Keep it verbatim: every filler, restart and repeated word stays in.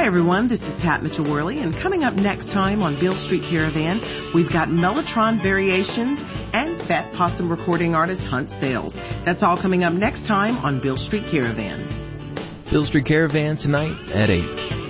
Hi, everyone. This is Pat Mitchell-Worley, and coming up next time on Beale Street Caravan, we've got Mellotron Variations and Fat Possum recording artist Hunt Sales. That's all coming up next time on Beale Street Caravan. Beale Street Caravan tonight at eight.